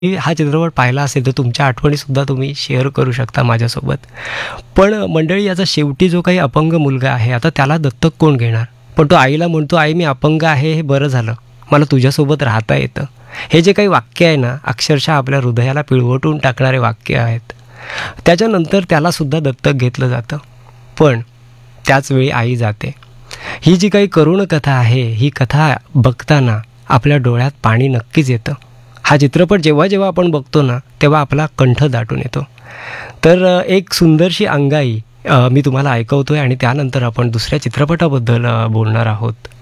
हा चित्रपट पाहिला असेल तर तुमच्या आठवणीसुद्धा तुम्ही शेअर करू शकता माझ्यासोबत. पण मंडळी, याचा शेवटी जो काही अपंग मुलगा आहे, आता त्याला दत्तक कोण घेणार? पण तो आईला म्हणतो, "आई, मी अपंग आहे हे बरं झालं. मला तुझ्यासोबत राहता येतं." हे जे काही वाक्य आहे ना, अक्षरशः आपल्या हृदयाला पिळवटून टाकणारे वाक्य आहेत. त्याच्यानंतर त्यालासुद्धा दत्तक घेतलं जातं. पण त्याचवेळी आई जाते. ही जी काही करुण कथा आहे, ही कथा बघताना आपल्या डोळ्यात पाणी नक्कीच येतं. हा चित्रपट जेव्हा जेव्हा आपण बघतो ना, तेव्हा आपला कंठ दाटून येतो. तर एक सुंदरशी अंगाई मी तुम्हाला ऐकवतोय आणि त्यानंतर आपण दुसऱ्या चित्रपटाबद्दल बोलणार आहोत.